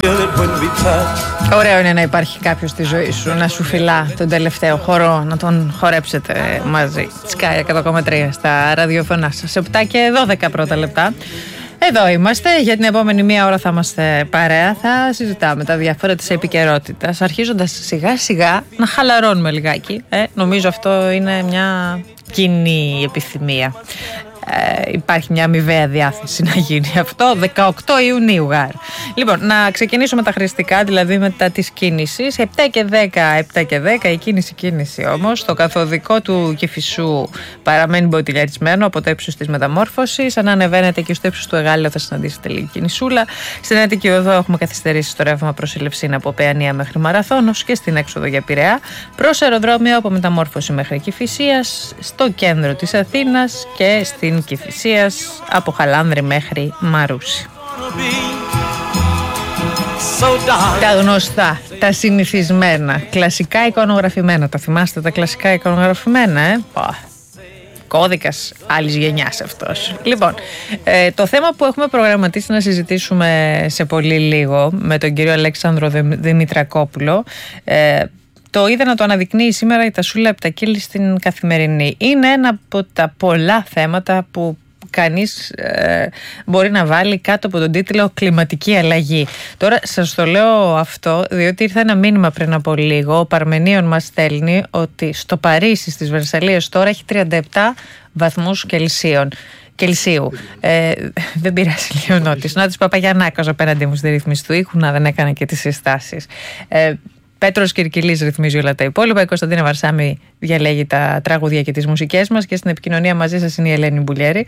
Ωραίο είναι να υπάρχει κάποιος στη ζωή σου να σου φυλά τον τελευταίο χορό, να τον χορέψετε μαζί. Sky 100,3 στα ραδιοφωνά σας. 7 και 12 πρώτα λεπτά. Εδώ είμαστε, για την επόμενη μία ώρα θα είμαστε παρέα, θα συζητάμε τα διάφορα της επικαιρότητας, αρχίζοντας σιγά σιγά να χαλαρώνουμε λιγάκι. Νομίζω αυτό είναι μια κοινή επιθυμία. Υπάρχει μια αμοιβαία διάθεση να γίνει αυτό. 18 Ιουνίου γάρ. Λοιπόν, να ξεκινήσουμε τα χρηστικά, δηλαδή μετά της κίνησης. 7 και 10 η κίνηση όμως. Το καθοδικό του Κηφισού παραμένει μποτιλιαρισμένο από το ύψος της μεταμόρφωσης. Αν ανεβαίνετε και στο ύψος του Εγάλεο θα συναντήσετε λίγη κινησούλα. Στην Αττική Οδό έχουμε καθυστερήσει στο ρεύμα προς Ελευσίνα από Παιανία μέχρι Μαραθώνος και στην έξοδο για Πειραιά. Προς αεροδρόμιο από μεταμόρφωση μέχρι Κηφισίας, στο κέντρο της Αθήνας και στην Κηφισίας από Χαλάνδρη μέχρι Μαρούσι. Τα γνωστά, τα συνηθισμένα, κλασικά εικονογραφημένα. Τα θυμάστε τα κλασικά εικονογραφημένα, Κώδικας άλλης γενιάς αυτός. Λοιπόν, το θέμα που έχουμε προγραμματίσει να συζητήσουμε σε πολύ λίγο με τον κύριο Αλέξανδρο Δημητρακόπουλο, το είδα να το αναδεικνύει σήμερα η Τασούλα Επτακίλη στην Καθημερινή. Είναι ένα από τα πολλά θέματα που κανείς μπορεί να βάλει κάτω από τον τίτλο κλιματική αλλαγή. Τώρα σας το λέω αυτό διότι ήρθε ένα μήνυμα πριν από λίγο. Ο Παρμενίων μας στέλνει ότι στο Παρίσι, στις Βερσαλίες τώρα έχει 37 βαθμούς Κελσίου. Δεν πειράζει Λιονότης. Νότης Παπαγιαννάκος απέναντί μου στη ρύθμιση του ήχου, να δεν έκανε και τις συστάσεις. Πέτρος Κυρκυλής ρυθμίζει όλα τα υπόλοιπα. Η Κωνσταντίνα Βαρσάμι διαλέγει τα τραγούδια και τις μουσικές μας. Και στην επικοινωνία μαζί σας είναι η Ελένη Μπουλιέρη.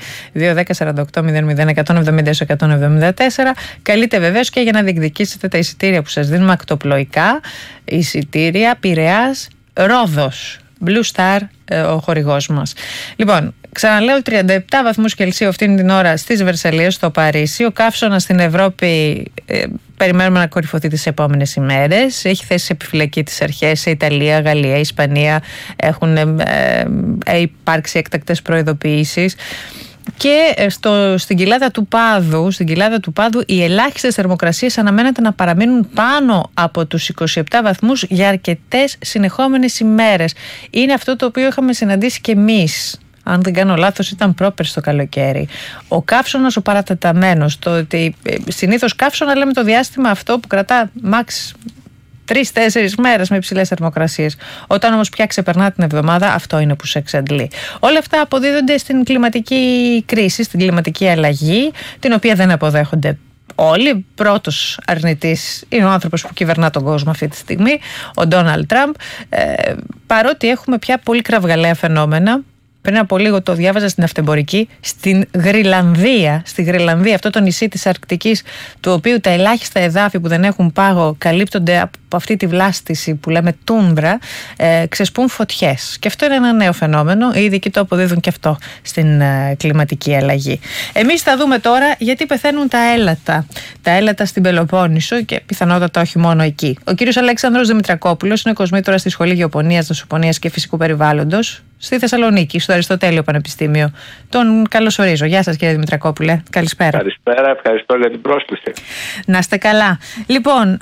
2-10-48-00-174. Καλείτε βεβαίως και για να διεκδικήσετε τα εισιτήρια που σας δίνουμε ακτοπλοϊκά. Εισιτήρια Πειραιάς Ρόδος. Blue Star ο χορηγός μας. Λοιπόν, ξαναλέω 37 βαθμούς Κελσίου αυτήν την ώρα στις Βερσαλίες, στο Παρίσι. Ο καύσωνας στην Ευρώπη περιμένουμε να κορυφωθεί τις επόμενες ημέρες. Έχει θέσει σε επιφυλακή τις αρχές σε Ιταλία, Γαλλία, Ισπανία. Έχουν υπάρξει έκτακτες προειδοποιήσεις. Και στην κοιλάδα του Πάδου οι ελάχιστες θερμοκρασίες αναμένεται να παραμείνουν πάνω από τους 27 βαθμούς για αρκετές συνεχόμενες ημέρες. Είναι αυτό το οποίο είχαμε συναντήσει και εμείς. Αν δεν κάνω λάθος ήταν πρόπερς το καλοκαίρι. Ο καύσωνας ο παρατεταμένος, το ότι συνήθως καύσωνα λέμε το διάστημα αυτό που κρατά max 3-4 μέρες με υψηλές θερμοκρασίες. Όταν όμως πια ξεπερνά την εβδομάδα, αυτό είναι που σε εξαντλεί. Όλα αυτά αποδίδονται στην κλιματική κρίση, στην κλιματική αλλαγή, την οποία δεν αποδέχονται όλοι. Πρώτος αρνητής είναι ο άνθρωπος που κυβερνά τον κόσμο αυτή τη στιγμή, ο Ντόναλντ Τραμπ. Παρότι έχουμε πια πολύ κραυγαλαία φαινόμενα. Πριν από λίγο το διάβαζα στην Αυτεμπορική, στη Γρυλανδία, αυτό το νησί της Αρκτικής, του οποίου τα ελάχιστα εδάφη που δεν έχουν πάγο καλύπτονται από αυτή τη βλάστηση που λέμε τούντρα, ξεσπούν φωτιές. Και αυτό είναι ένα νέο φαινόμενο. Οι ειδικοί το αποδίδουν και αυτό στην κλιματική αλλαγή. Εμείς θα δούμε τώρα γιατί πεθαίνουν τα έλατα. Τα έλατα στην Πελοπόννησο και πιθανότατα όχι μόνο εκεί. Ο κύριος Αλέξανδρος Δημητρακόπουλος είναι κοσμήτωρας στη Σχολή Γεωπονίας, Δασοπονίας και Φυσικού Περιβάλλοντος στη Θεσσαλονίκη, στο Αριστοτέλειο Πανεπιστήμιο. Τον καλωσορίζω. Γεια σας κύριε Δημητρακόπουλε. Καλησπέρα. Καλησπέρα, ευχαριστώ για την πρόσκληση. Να είστε καλά. Λοιπόν,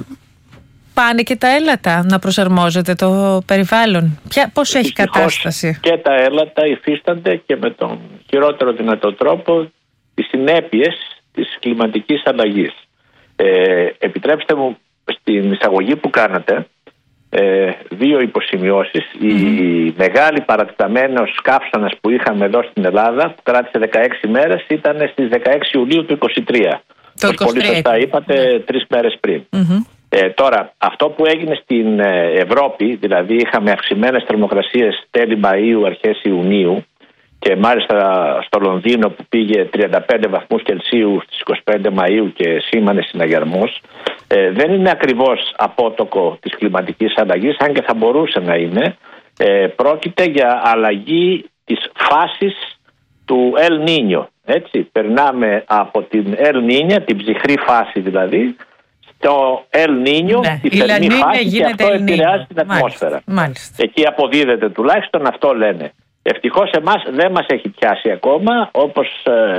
πάνε και τα έλατα να προσαρμόζεται το περιβάλλον. Πώς έχει κατάσταση? Και τα έλατα υφίστανται και με τον χειρότερο δυνατό τρόπο τις συνέπειες της κλιματικής αλλαγής. Επιτρέψτε μου στην εισαγωγή που κάνατε δύο υποσημειώσεις. Η μεγάλη παρατεταμένος καύσωνας που είχαμε εδώ στην Ελλάδα, που κράτησε 16 μέρες, ήταν στις 16 Ιουλίου του 2023. Το 23. Πολύ σωστά είπατε, 3 μέρες πριν. Τώρα, αυτό που έγινε στην Ευρώπη, δηλαδή είχαμε αυξημένες θερμοκρασίες τέλη Μαΐου, αρχές Ιουνίου, και μάλιστα στο Λονδίνο που πήγε 35 βαθμούς Κελσίου στις 25 Μαΐου και σήμανε συναγερμούς, δεν είναι ακριβώς απότοκο της κλιματικής αλλαγής, αν και θα μπορούσε να είναι. Πρόκειται για αλλαγή της φάσης του El Niño. Έτσι, περνάμε από την El Niña, την ψυχρή φάση δηλαδή, στο El Niño, τη θερμή φάση, και αυτό επηρεάζει την ατμόσφαιρα. Μάλιστα. Εκεί αποδίδεται τουλάχιστον, αυτό λένε. Ευτυχώς εμάς δεν μας έχει πιάσει ακόμα, όπως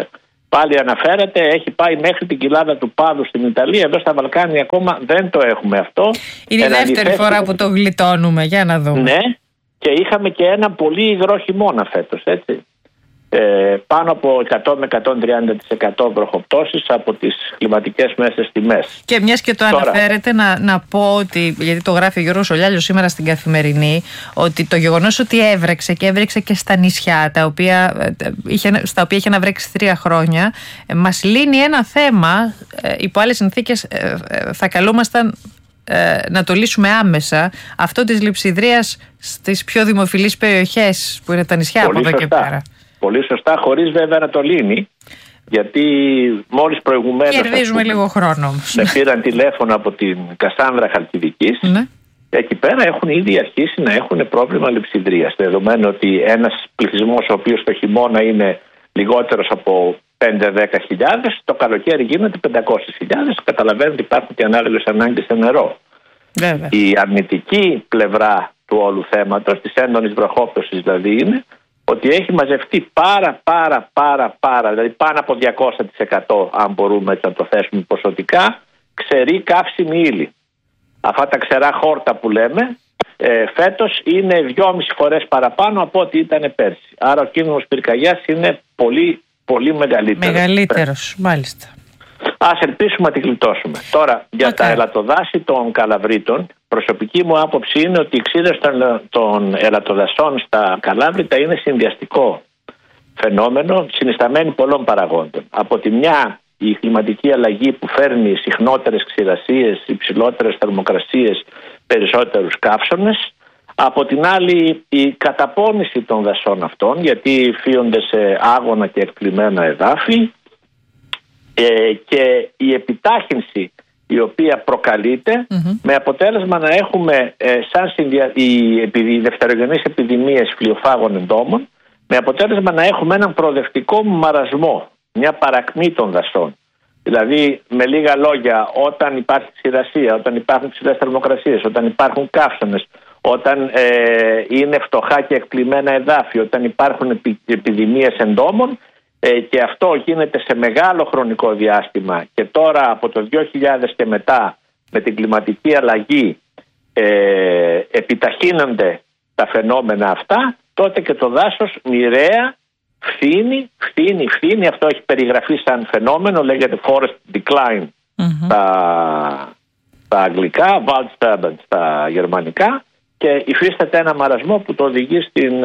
Πάλι αναφέρεται, έχει πάει μέχρι την κοιλάδα του Πάδου στην Ιταλία. Εδώ στα Βαλκάνια ακόμα δεν το έχουμε αυτό. Είναι η δεύτερη φορά που το γλιτώνουμε, για να δούμε. Ναι, και είχαμε και ένα πολύ υγρό χειμώνα φέτος, έτσι. Πάνω από 100 με 130% βροχοπτώσεις από τις κλιματικές μέσες τιμές. Και μιας και το αναφέρετε, να πω ότι, γιατί το γράφει ο Γιώργος Ολιάλιος σήμερα στην Καθημερινή, ότι το γεγονός ότι έβρεξε και στα νησιά στα οποία είχε να βρέξει 3 χρόνια, μας λύνει ένα θέμα. Υπό άλλες συνθήκες θα καλούμασταν να το λύσουμε άμεσα, αυτό της λειψιδρίας στις πιο δημοφιλείς περιοχές που είναι τα νησιά. Πολύ από εδώ σωστά. και πέρα. Πολύ σωστά, χωρίς βέβαια να το λύνει, γιατί μόλις προηγουμένως κερδίζουμε λίγο χρόνο όμως. Με πήραν τηλέφωνο από την Κασάνδρα Χαλκιδικής. Ναι. Εκεί πέρα έχουν ήδη αρχίσει να έχουν πρόβλημα λειψιδρίας, δεδομένου ότι ένας πληθυσμός ο οποίος το χειμώνα είναι λιγότερος από 5-10 χιλιάδες, το καλοκαίρι γίνεται 500 χιλιάδες. Καταλαβαίνετε ότι υπάρχουν και ανάλογες ανάγκες σε νερό. Βέβαια. Η αρνητική πλευρά του όλου θέματος, της έντονης βροχόπτωσης δηλαδή, είναι ότι έχει μαζευτεί πάρα, δηλαδή πάνω από 200%, αν μπορούμε έτσι να το θέσουμε ποσοτικά, ξερή καύσιμη ύλη. Αυτά τα ξερά χόρτα που λέμε, φέτος είναι 2,5 φορές παραπάνω από ό,τι ήταν πέρσι. Άρα ο κίνδυνος πυρκαγιάς είναι πολύ μεγαλύτερος. Μεγαλύτερος, μάλιστα. Ας ελπίσουμε να τη γλιτώσουμε. Τώρα, για τα ελατοδάση των Καλαβρίτων, προσωπική μου άποψη είναι ότι η ξύρωση των ελατοδασών στα Καλάβρητα είναι συνδυαστικό φαινόμενο, συνισταμένη πολλών παραγόντων. Από τη μια, η κλιματική αλλαγή που φέρνει συχνότερες ξηρασίες, υψηλότερες θερμοκρασίες, περισσότερους καύσωνες. Από την άλλη, η καταπώνηση των δασών αυτών, γιατί φύονται σε άγωνα και εκπλημμένα εδάφη, και η η οποία προκαλείται, με αποτέλεσμα να έχουμε οι δευτερογενείς επιδημίες φλοιοφάγων εντόμων, με αποτέλεσμα να έχουμε έναν προοδευτικό μαρασμό, μια παρακμή των δασών. Δηλαδή, με λίγα λόγια, όταν υπάρχει ξηρασία, όταν υπάρχουν ψηλές θερμοκρασίες, όταν υπάρχουν καύσωνες, όταν είναι φτωχά και εκπλημμένα εδάφη, όταν υπάρχουν επιδημίες εντόμων, και αυτό γίνεται σε μεγάλο χρονικό διάστημα, και τώρα από το 2000 και μετά με την κλιματική αλλαγή επιταχύνονται τα φαινόμενα αυτά, τότε και το δάσος μοιραία φθήνει. Αυτό έχει περιγραφεί σαν φαινόμενο, λέγεται forest decline στα αγγλικά, Waldsterben στα γερμανικά, και υφίσταται ένα μαρασμό που το οδηγεί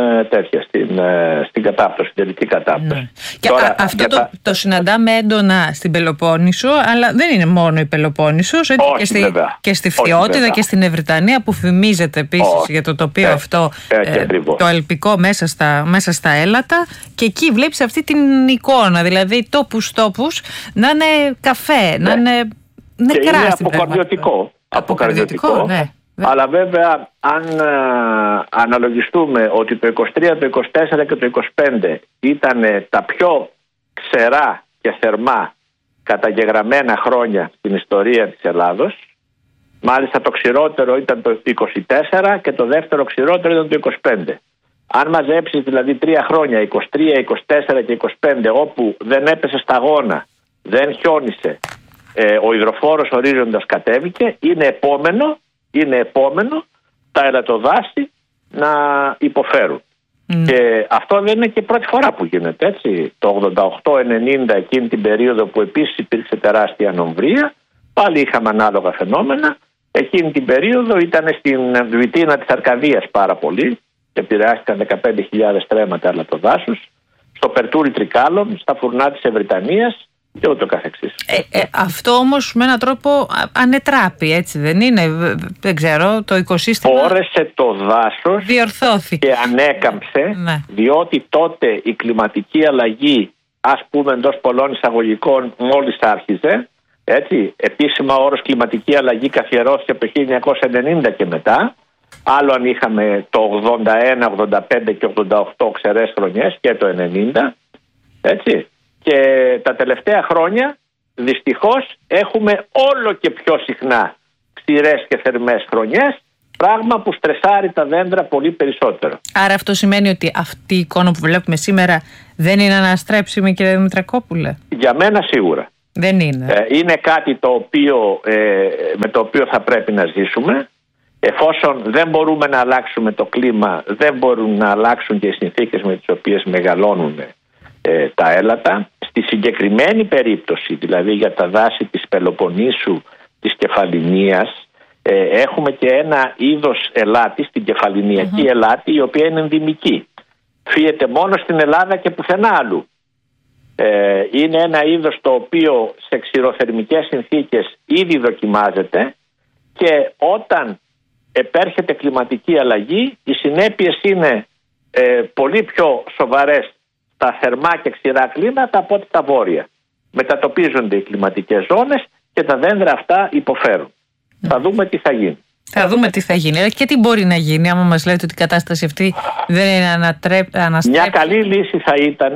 στην κατάπτωση, στην τελική κατάπτωση. Ναι. Και τώρα, αυτό το συναντάμε έντονα στην Πελοπόννησο, αλλά δεν είναι μόνο η Πελοπόννησος, και στη Φθιώτιδα και στην Ευρυτανία, που φημίζεται επίσης για το τοπίο αυτό, το αλπικό μέσα στα έλατα, και εκεί βλέπεις αυτή την εικόνα, δηλαδή τόπους να είναι καφέ, να είναι νεκρά. Και είναι αποκαρδιωτικό. Ναι. Αλλά βέβαια, αν αναλογιστούμε ότι το 23, το 24 και το 25 ήταν τα πιο ξερά και θερμά καταγεγραμμένα χρόνια στην ιστορία της Ελλάδος, μάλιστα το ξηρότερο ήταν το 24 και το δεύτερο ξηρότερο ήταν το 25. Αν μαζέψεις δηλαδή 3 χρόνια, 23, 24 και 25, όπου δεν έπεσε σταγόνα, δεν χιόνισε, ο υδροφόρος ορίζοντας κατέβηκε, είναι επόμενο τα ελατοδάση να υποφέρουν. Και αυτό δεν είναι και πρώτη φορά που γίνεται, έτσι. Το 88-90, εκείνη την περίοδο που επίσης υπήρξε τεράστια ανομβρία, πάλι είχαμε ανάλογα φαινόμενα. Εκείνη την περίοδο ήταν στην Βιτίνα της Αρκαδίας πάρα πολύ, και επηρεάστηκαν 15.000 στρέμματα ελατοδάσους, στο Περτούρι Τρικάλων, στα φουρνά της Ευρυτανίας και ούτω καθεξής. Αυτό όμως με έναν τρόπο ανετράπη, έτσι δεν είναι? Δεν ξέρω, το οικοσύστημα φόρεσε το δάσος, διορθώθηκε και ανέκαμψε, διότι τότε η κλιματική αλλαγή, ας πούμε εντός πολλών εισαγωγικών, μόλις άρχιζε, έτσι. Επίσημα ο όρος κλιματική αλλαγή καθιερώθηκε από το 1990 και μετά. Άλλο αν είχαμε το 81, 85 και 88 ξερές χρονιές, και το 90, έτσι. Και τα τελευταία χρόνια δυστυχώς έχουμε όλο και πιο συχνά ξηρές και θερμές χρονιές, Πράγμα που στρεσάρει τα δέντρα πολύ περισσότερο. Άρα αυτό σημαίνει ότι αυτή η εικόνα που βλέπουμε σήμερα δεν είναι αναστρέψιμη, κύριε Δημητρακόπουλε? Για μένα σίγουρα. Δεν είναι. Είναι κάτι με το οποίο θα πρέπει να ζήσουμε. Εφόσον δεν μπορούμε να αλλάξουμε το κλίμα, δεν μπορούν να αλλάξουν και οι συνθήκες με τις οποίες μεγαλώνουν τα έλατα. Στη συγκεκριμένη περίπτωση, δηλαδή για τα δάση της Πελοποννήσου, της Κεφαληνίας, έχουμε και ένα είδος ελάτη, την κεφαληνιακή ελάτη, η οποία είναι ενδυμική. Φύεται μόνο στην Ελλάδα και πουθενά αλλού. Είναι ένα είδος το οποίο σε ξηροθερμικές συνθήκες ήδη δοκιμάζεται, και όταν επέρχεται κλιματική αλλαγή, οι συνέπειες είναι πολύ πιο σοβαρές στα θερμά και ξηρά κλίματα από ό,τι τα βόρεια. Μετατοπίζονται οι κλιματικές ζώνες και τα δέντρα αυτά υποφέρουν. Θα δούμε τι θα γίνει. Θα δούμε τι θα γίνει. Και τι μπορεί να γίνει, άμα μας λέτε ότι η κατάσταση αυτή δεν είναι αναστρέψιμη. Μια καλή λύση θα ήταν,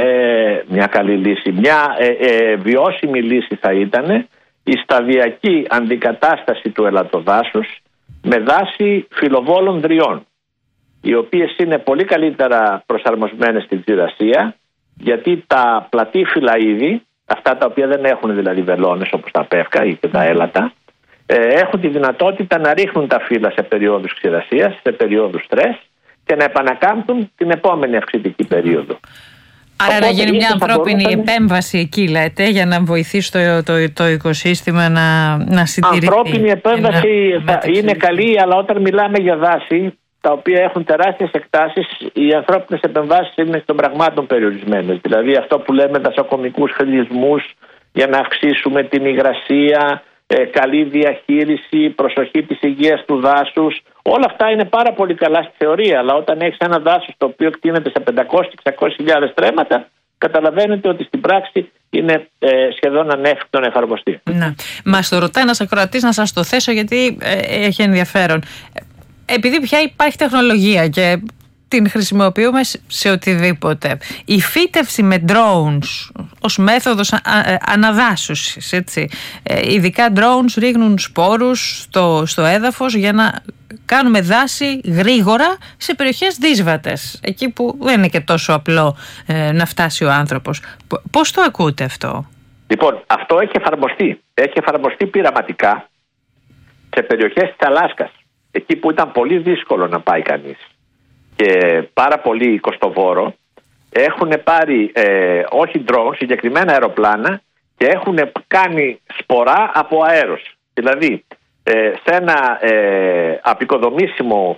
μια βιώσιμη λύση θα ήταν η σταδιακή αντικατάσταση του ελαττοδάσους με δάση φυλλοβόλων δριών, οι οποίες είναι πολύ καλύτερα προσαρμοσμένες στην ξηρασία, γιατί τα πλατήφυλλα είδη, αυτά τα οποία δεν έχουν δηλαδή βελόνες όπως τα πεύκα ή και τα έλατα, έχουν τη δυνατότητα να ρίχνουν τα φύλλα σε περίοδους ξηρασίας, σε περίοδους στρες, και να επανακάμπτουν την επόμενη αυξητική περίοδο. Άρα να γίνει μια ανθρώπινη επέμβαση εκεί, λέτε, για να βοηθήσει το οικοσύστημα να συντηρηθεί. Ανθρώπινη επέμβαση είναι καλή, αλλά όταν μιλάμε για δάση, τα οποία έχουν τεράστιες εκτάσεις, οι ανθρώπινες επεμβάσεις είναι των πραγμάτων περιορισμένες. Δηλαδή αυτό που λέμε δασοκομικούς χρησμούς για να αυξήσουμε την υγρασία, καλή διαχείριση, προσοχή της υγείας του δάσους. Όλα αυτά είναι πάρα πολύ καλά στη θεωρία, αλλά όταν έχεις ένα δάσος το οποίο κτίνεται σε 500-600 στρέμματα, καταλαβαίνετε ότι στην πράξη είναι σχεδόν ανέφικτο να εφαρμοστεί. Να. Μας το ρωτάει ένας ακροατής, να σας το θέσω γιατί έχει ενδιαφέρον. Επειδή πια υπάρχει τεχνολογία και την χρησιμοποιούμε σε οτιδήποτε, η φύτευση με drones ως μέθοδος αναδάσωσης, έτσι, ειδικά drones ρίχνουν σπόρους στο έδαφος για να κάνουμε δάση γρήγορα σε περιοχές δύσβατες, εκεί που δεν είναι και τόσο απλό να φτάσει ο άνθρωπος. Πώς το ακούτε αυτό? Λοιπόν, αυτό έχει εφαρμοστεί. Έχει εφαρμοστεί πειραματικά σε περιοχές της Αλάσκας, εκεί που ήταν πολύ δύσκολο να πάει κανείς και πάρα πολύ κοστοβόρο. Έχουν πάρει όχι drones, συγκεκριμένα αεροπλάνα, και έχουν κάνει σπορά από αέρος. Δηλαδή σε ένα απεικοδομήσιμο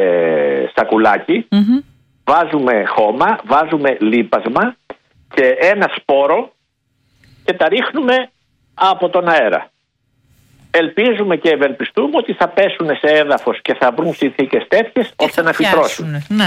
σακουλάκι βάζουμε χώμα, βάζουμε λίπασμα και ένα σπόρο και τα ρίχνουμε από τον αέρα. Ελπίζουμε και ευελπιστούμε ότι θα πέσουν σε έδαφος και θα βρουν συνθήκες τέτοιες ώστε να φυτρώσουν. Ναι.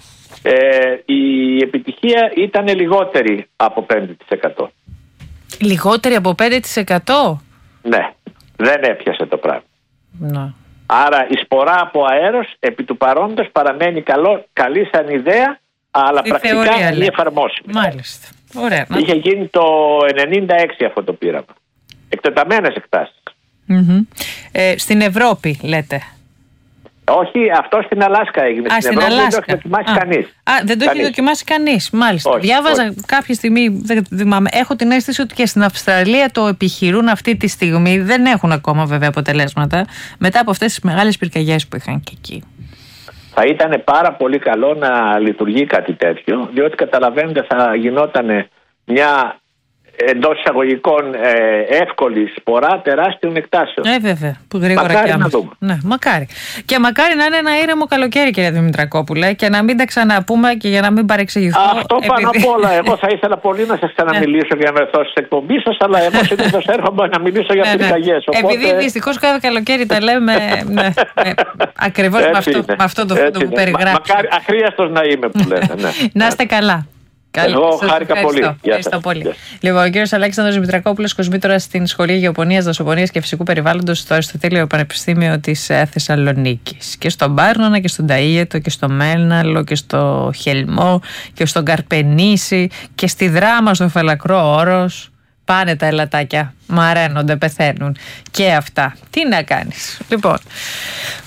Η επιτυχία ήταν λιγότερη από 5%. Λιγότερη από 5%? Ναι, δεν έπιασε το πράγμα. Ναι. Άρα η σπορά από αέρος επί του παρόντος παραμένει καλή σαν ιδέα, αλλά πρακτικά μη εφαρμόσιμη. Μάλιστα. Ωραία. Είχε γίνει το 1996 αυτό το πείραμα. Εκτεταμένες εκτάσεις. Στην Ευρώπη λέτε? Όχι, αυτό στην Αλάσκα έγινε. Στην Ευρώπη δεν το έχει δοκιμάσει κανείς. Δεν το έχει δοκιμάσει κανείς, μάλιστα. Όχι, διάβαζα κάποια στιγμή, δεν θυμάμαι, έχω την αίσθηση ότι και στην Αυστραλία το επιχειρούν αυτή τη στιγμή. Δεν έχουν ακόμα βέβαια αποτελέσματα μετά από αυτές τις μεγάλες πυρκαγιές που είχαν και εκεί. Θα ήταν πάρα πολύ καλό να λειτουργεί κάτι τέτοιο, διότι καταλαβαίνετε θα γινόταν μια εντός εισαγωγικών εύκολη σπορά τεράστιων εκτάσεων. Βέβαια, που γρήγορα μακάρι και να δούμε. Ναι, μακάρι. Και μακάρι να είναι ένα ήρεμο καλοκαίρι, κύριε Δημητρακόπουλε, και να μην τα ξαναπούμε και για να μην παρεξηγηθώ. Αυτό πάνω απ' όλα. Εγώ θα ήθελα πολύ να σας ξαναμιλήσω για να έρθω στις εκπομπές σας, αλλά εγώ συνήθως έρχομαι να μιλήσω για πυρκαγιές. Επειδή δυστυχώς κάθε καλοκαίρι τα λέμε ακριβώς με αυτό το φόντο που περιγράψατε. Αχρίαστος να είμαι που λέτε. Να είστε καλά. Εγώ χάρηκα πολύ. Ευχαριστώ πολύ. Λοιπόν, ο κύριος Αλέξανδρος Δημητρακόπουλος, κοσμήτωρας στην Σχολή Γεωπονίας, Δασοπονίας και Φυσικού Περιβάλλοντος στο Αριστοτέλειο Πανεπιστήμιο της Θεσσαλονίκης. Και στον Πάρνονα και στον Ταΐετο και στο Μέλναλο και στο Χελμό και στον Καρπενήσι και στη Δράμα, στο Φαλακρό Όρος. Πάνε τα ελατάκια, μαραίνονται, πεθαίνουν και αυτά. Τι να κάνεις. Λοιπόν,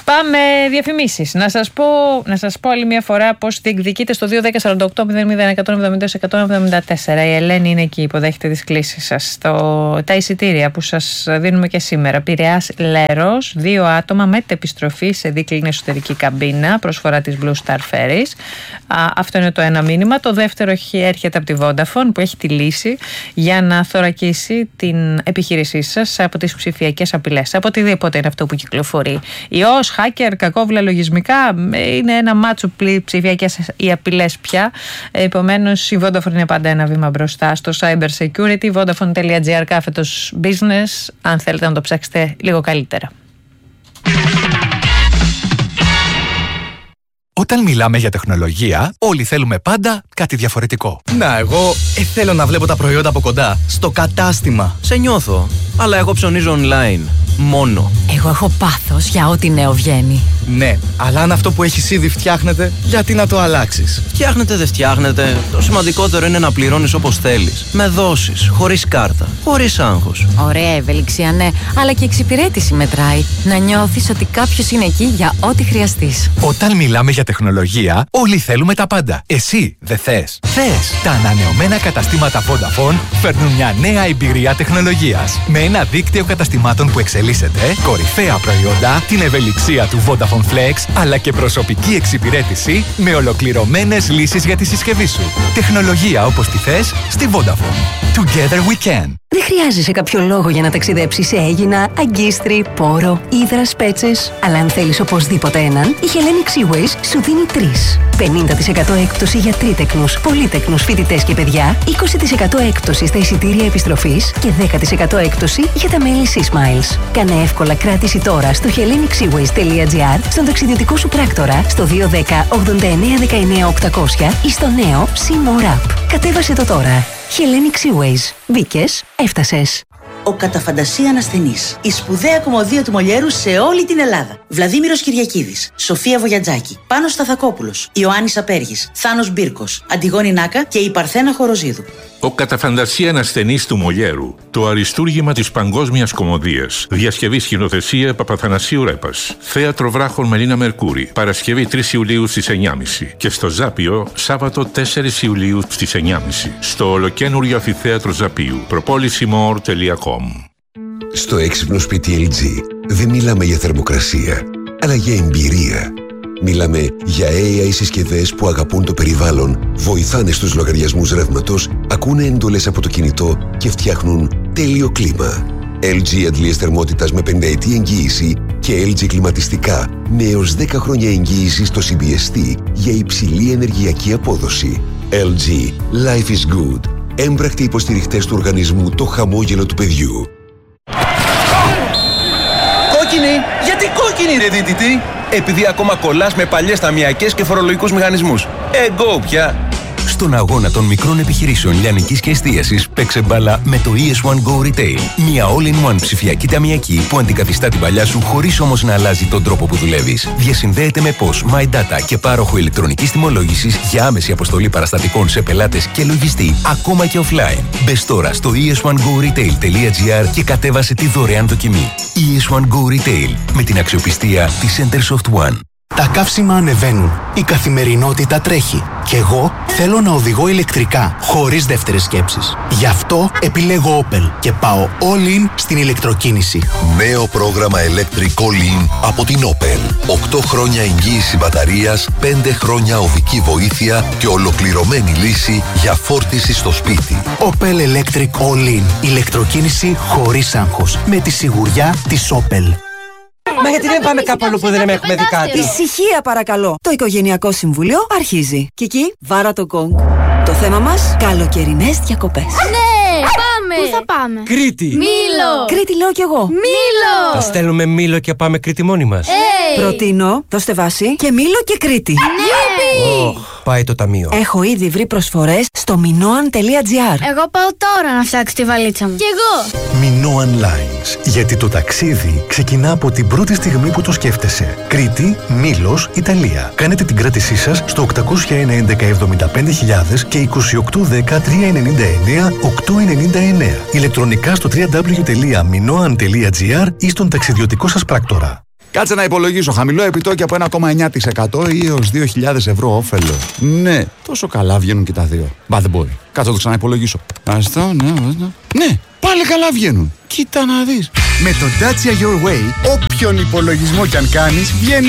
Πάμε διαφημίσεις. Να σας πω άλλη μια φορά πώς διεκδικείτε στο 2-10-48-00-170-174. Η Ελένη είναι εκεί, υποδέχεται τις κλήσεις σας. Τα εισιτήρια που σας δίνουμε και σήμερα. Πειραιάς Λέρος, 2 άτομα με επιστροφή σε δίκλινη εσωτερική καμπίνα, προσφορά της Blue Star Ferries. Αυτό είναι το ένα μήνυμα. Το δεύτερο έρχεται από τη Vodafone, που έχει τη λύση για να θωρακίσει την επιχείρησή σας από τις ψηφιακές απειλές. Από οτιδήποτε είναι αυτό που κυκλοφορεί. Ιός, hacker, κακόβουλα λογισμικά, είναι ένα μάτσο ψηφιακές οι απειλές πια. Επομένως, η Vodafone είναι πάντα ένα βήμα μπροστά στο cyber security. Vodafone.gr/business, αν θέλετε να το ψάξετε λίγο καλύτερα. Όταν μιλάμε για τεχνολογία, όλοι θέλουμε πάντα κάτι διαφορετικό. Να, εγώ θέλω να βλέπω τα προϊόντα από κοντά, στο κατάστημα. Σε νιώθω, αλλά εγώ ψωνίζω online. Μόνο. Εγώ έχω πάθος για ό,τι νέο βγαίνει. Ναι, αλλά αν αυτό που έχεις ήδη φτιάχνεται, γιατί να το αλλάξεις? Φτιάχνεται, δεν φτιάχνεται. Το σημαντικότερο είναι να πληρώνεις όπως θέλεις. Με δόσεις, χωρίς κάρτα, χωρίς άγχος. Ωραία ευελιξία, ναι, αλλά και εξυπηρέτηση μετράει. Να νιώθεις ότι κάποιος είναι εκεί για ό,τι χρειαστείς. Όταν μιλάμε για τεχνολογία, όλοι θέλουμε τα πάντα. Εσύ δεν θες? Θες! Τα ανανεωμένα καταστήματα Vodafone φέρνουν μια νέα εμπειρία τεχνολογίας. Με ένα δίκτυο καταστημάτων που εξελίσσεται, κορυφαία προϊόντα, την ευελιξία του Vodafone Flex, αλλά και προσωπική εξυπηρέτηση με ολοκληρωμένες λύσεις για τη συσκευή σου. Τεχνολογία όπως τη θες στη Vodafone. Together we can. Δεν χρειάζεσαι κάποιο λόγο για να ταξιδέψεις σε Αίγινα, Αγκίστρι, Πόρο, Ύδρας, Πέτσες. Αλλά αν θέλεις οπωσδήποτε έναν, η Hellenic Seaways σου δίνει 3. 50% έκπτωση για τρίτεκνους, πολύτεκνους φοιτητές και παιδιά, 20% έκπτωση στα εισιτήρια επιστροφής και 10% έκπτωση για τα μέλη Sea-Smiles. Κάνε εύκολα κράτηση τώρα στο hellenicseaways.gr, στον ταξιδιωτικό σου πράκτορα, στο 210 89 19 800 ή στο νέο Sea More App. Κατέβασε το τώρα. Hellenic Seaways. Μπήκες, έφτασες. Ο κατά φαντασία ανασθενής. Η σπουδαία κομμωδία του Μολιέρου σε όλη την Ελλάδα. Βλαδίμηρος Κυριακίδης, Σοφία Βογιατζάκη, Πάνος Σταθακόπουλος, Ιωάννης Απέργης, Θάνος Μπίρκος, Αντιγόνη Νάκα και η Παρθένα Χοροζίδου. Ο κατά φαντασία ανασθενής του Μολιέρου. Το αριστούργημα της παγκόσμιας κομμωδίας. Διασκευή σκηνοθεσία Παπαθανασίου Ρέπας. Θέατρο Βράχων Μελίνα Μερκούρη. Παρασκευή 3 Ιουλίου στις 9.30. Και στο Ζάπιο Σάββατο 4 Ιουλίου στις 9.30. Στο ολοκένουργιο αμφιθέατρο Ζαπίου. Propolismore.com. Στο έξυπνο σπίτι LG δεν μιλάμε για θερμοκρασία, αλλά για εμπειρία. Μιλάμε για AI συσκευές που αγαπούν το περιβάλλον, βοηθάνε στους λογαριασμούς ρεύματος, ακούνε εντολές από το κινητό και φτιάχνουν τέλειο κλίμα. LG αντλίες θερμότητας με 50ετή εγγύηση και LG κλιματιστικά με έως 10 χρόνια εγγύηση στο CBST για υψηλή ενεργειακή απόδοση. LG. Life is good. Έμπρακτοι υποστηριχτές του οργανισμού Το Χαμόγελο του Παιδιού. Κόκκινη! Γιατί κόκκινη, ρε δίτητη? Επειδή ακόμα κολλάς με παλιές ταμιακές και φορολογικούς μηχανισμούς. Εγώ πια! Στον αγώνα των μικρών επιχειρήσεων λιανικής και εστίασης, παίξε μπάλα με το ES1 Go Retail. Μια all-in-one ψηφιακή ταμιακή που αντικαθιστά την παλιά σου χωρίς όμως να αλλάζει τον τρόπο που δουλεύεις. Διασυνδέεται με POS, My Data και πάροχο ηλεκτρονικής τιμολόγησης για άμεση αποστολή παραστατικών σε πελάτες και λογιστή, ακόμα και offline. Μπες τώρα στο es1goretail.gr και κατέβασε τη δωρεάν δοκιμή. ES1 Go Retail, με την αξιοπιστία της Centersoft One. Τα καύσιμα ανεβαίνουν, η καθημερινότητα τρέχει και εγώ θέλω να οδηγώ ηλεκτρικά, χωρίς δεύτερες σκέψεις. Γι' αυτό επιλέγω Opel και πάω all in στην ηλεκτροκίνηση. Νέο πρόγραμμα Electric All In από την Opel. 8 χρόνια εγγύηση μπαταρίας, 5 χρόνια οδική βοήθεια και ολοκληρωμένη λύση για φόρτιση στο σπίτι. Opel Electric All In. Ηλεκτροκίνηση χωρίς άγχος. Με τη σιγουριά της Opel. Μα γιατί δεν πάμε κάπου αλλού που δεν έχουμε δει κάτι? Ησυχία παρακαλώ. Το Οικογενειακό Συμβούλιο αρχίζει. Κική, βάρα το γκονγκ. Το θέμα μας, καλοκαιρινές διακοπές. Ναι, πάμε! Πού θα πάμε? Κρήτη! Μήλο! Κρήτη λέω κι εγώ. Μήλο! Θα στέλνουμε Μήλο και πάμε Κρήτη μόνοι μας. Προτείνω, δώστε βάση, και Μήλο και Κρήτη. Ναι! Πάει το ταμείο. Έχω ήδη βρει προσφορές στο minoan.gr. Εγώ πάω τώρα να φτιάξω τη βαλίτσα μου. Κι εγώ! Minoan Lines. Γιατί το ταξίδι ξεκινά από την πρώτη στιγμή που το σκέφτεσαι. Κρήτη, Μήλος, Ιταλία. Κάνετε την κράτησή σας στο 801-1175.000 και 2810-399-899. Ηλεκτρονικά στο www.minoan.gr ή στον ταξιδιωτικό σας πράκτορα. Κάτσε να υπολογίσω. Χαμηλό επιτόκιο από 1,9% ή έως 2.000 ευρώ όφελο. Ναι, τόσο καλά βγαίνουν και τα δύο. Μπα, δεν μπορεί. Κάτσε να το ξαναυπολογίσω. Αυτό, ναι. Ναι, πάλι καλά βγαίνουν. Κοίτα να δεις. Με το Dacia Your Way, όποιον υπολογισμό κι αν κάνεις, βγαίνει